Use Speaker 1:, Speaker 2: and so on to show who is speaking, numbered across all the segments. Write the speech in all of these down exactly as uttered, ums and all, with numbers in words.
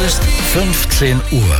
Speaker 1: ist fünfzehn Uhr.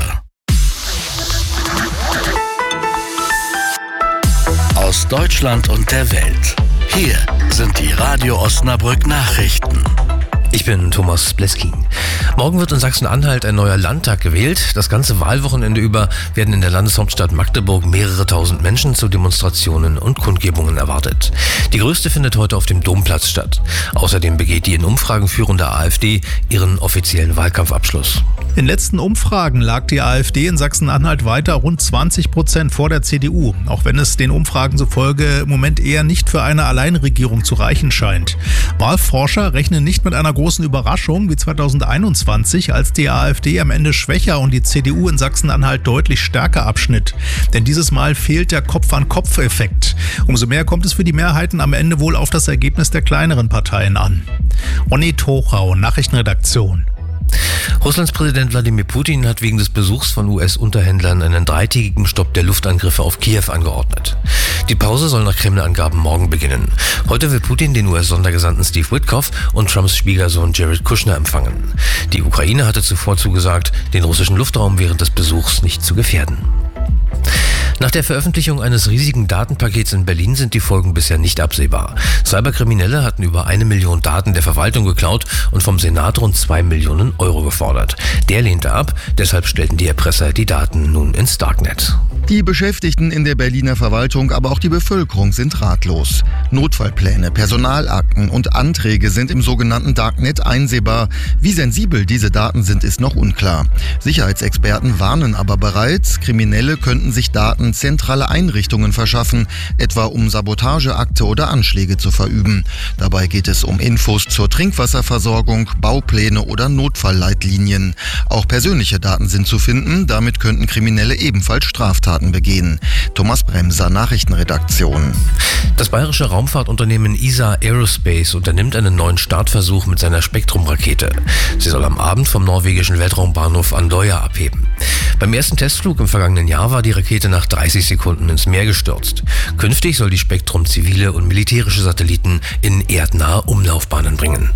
Speaker 1: Aus Deutschland und der Welt. Hier sind die Radio Osnabrück Nachrichten.
Speaker 2: Ich bin Thomas Bleski. Morgen wird in Sachsen-Anhalt ein neuer Landtag gewählt. Das ganze Wahlwochenende über werden in der Landeshauptstadt Magdeburg mehrere tausend Menschen zu Demonstrationen und Kundgebungen erwartet. Die größte findet heute auf dem Domplatz statt. Außerdem begeht die in Umfragen führende AfD ihren offiziellen Wahlkampfabschluss.
Speaker 3: In letzten Umfragen lag die AfD in Sachsen-Anhalt weiter rund zwanzig Prozent vor der C D U, auch wenn es den Umfragen zufolge im Moment eher nicht für eine Alleinregierung zu reichen scheint. Wahlforscher rechnen nicht mit einer großen Überraschung wie zweitausendeinundzwanzig, als die AfD am Ende schwächer und die C D U in Sachsen-Anhalt deutlich stärker abschnitt. Denn dieses Mal fehlt der Kopf-an-Kopf-Effekt. Umso mehr kommt es für die Mehrheiten am Ende wohl auf das Ergebnis der kleineren Parteien an. Onni Tochau, Nachrichtenredaktion.
Speaker 2: Russlands Präsident Wladimir Putin hat wegen des Besuchs von U S-Unterhändlern einen dreitägigen Stopp der Luftangriffe auf Kiew angeordnet. Die Pause soll nach Kreml-Angaben morgen beginnen. Heute will Putin den U S-Sondergesandten Steve Witkoff und Trumps Schwiegersohn Jared Kushner empfangen. Die Ukraine hatte zuvor zugesagt, den russischen Luftraum während des Besuchs nicht zu gefährden. Nach der Veröffentlichung eines riesigen Datenpakets in Berlin sind die Folgen bisher nicht absehbar. Cyberkriminelle hatten über eine Million Daten der Verwaltung geklaut und vom Senat rund zwei Millionen Euro gefordert. Der lehnte ab, deshalb stellten die Erpresser die Daten nun ins Darknet.
Speaker 4: Die Beschäftigten in der Berliner Verwaltung, aber auch die Bevölkerung sind ratlos. Notfallpläne, Personalakten und Anträge sind im sogenannten Darknet einsehbar. Wie sensibel diese Daten sind, ist noch unklar. Sicherheitsexperten warnen aber bereits, Kriminelle könnten sich Daten zentrale Einrichtungen verschaffen, etwa um Sabotageakte oder Anschläge zu verüben. Dabei geht es um Infos zur Trinkwasserversorgung, Baupläne oder Notfallleitlinien. Auch persönliche Daten sind zu finden, damit könnten Kriminelle ebenfalls Straftaten begehen. Thomas Bremser, Nachrichtenredaktion.
Speaker 2: Das bayerische Raumfahrtunternehmen E S A Aerospace unternimmt einen neuen Startversuch mit seiner Spektrum-Rakete. Sie soll am Abend vom norwegischen Weltraumbahnhof Andøya abheben. Beim ersten Testflug im vergangenen Jahr war die Rakete nach dreißig Sekunden ins Meer gestürzt. Künftig soll die Spektrum zivile und militärische Satelliten in erdnahe Umlaufbahnen bringen.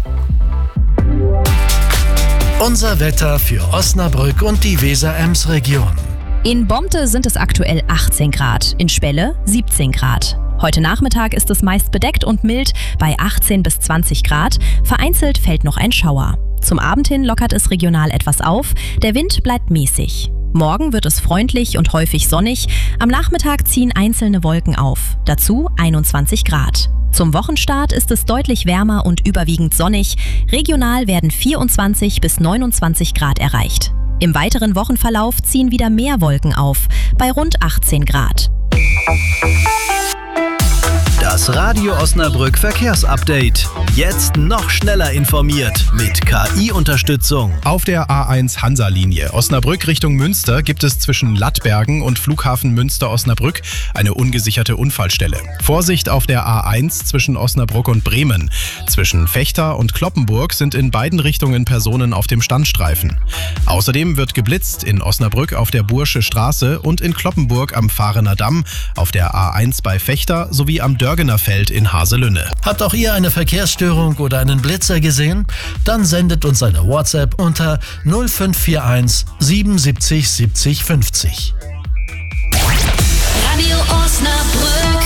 Speaker 1: Unser Wetter für Osnabrück und die Weser-Ems-Region.
Speaker 5: In Bomte sind es aktuell achtzehn Grad, in Spelle siebzehn Grad. Heute Nachmittag ist es meist bedeckt und mild bei achtzehn bis zwanzig Grad. Vereinzelt fällt noch ein Schauer. Zum Abend hin lockert es regional etwas auf, der Wind bleibt mäßig. Morgen wird es freundlich und häufig sonnig. Am Nachmittag ziehen einzelne Wolken auf, dazu einundzwanzig Grad. Zum Wochenstart ist es deutlich wärmer und überwiegend sonnig. Regional werden vierundzwanzig bis neunundzwanzig Grad erreicht. Im weiteren Wochenverlauf ziehen wieder mehr Wolken auf, bei rund achtzehn Grad.
Speaker 6: Das Radio Osnabrück Verkehrsupdate. Jetzt noch schneller informiert mit K I-Unterstützung.
Speaker 3: Auf der A eins Hansa-Linie Osnabrück Richtung Münster gibt es zwischen Lattbergen und Flughafen Münster-Osnabrück eine ungesicherte Unfallstelle. Vorsicht auf der A eins zwischen Osnabrück und Bremen. Zwischen Vechta und Cloppenburg sind in beiden Richtungen Personen auf dem Standstreifen. Außerdem wird geblitzt in Osnabrück auf der Bursche Straße und in Cloppenburg am Fahrener Damm, auf der A eins bei Vechta sowie am Dörgener Feld in Haselünne.
Speaker 1: Habt auch ihr eine Verkehrsstörung oder einen Blitzer gesehen? Dann sendet uns eine WhatsApp unter null fünf vier eins siebenundsiebzig siebzig fünfzig.
Speaker 7: Radio Osnabrück.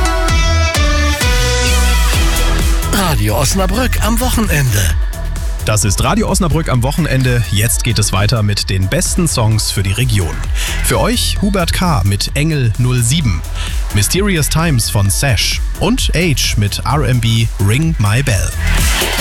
Speaker 1: Radio Osnabrück am Wochenende.
Speaker 3: Das ist Radio Osnabrück am Wochenende. Jetzt geht es weiter mit den besten Songs für die Region. Für euch Hubert K. mit Engel null sieben, Mysterious Times von Sash und Age mit R and B Ring My Bell.